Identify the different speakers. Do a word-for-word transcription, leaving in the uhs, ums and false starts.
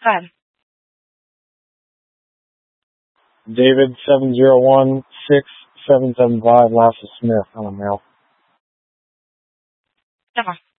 Speaker 1: Go ahead.
Speaker 2: David seven zero one six seven seven five, Lassa Smith. I'm a male.
Speaker 1: Okay.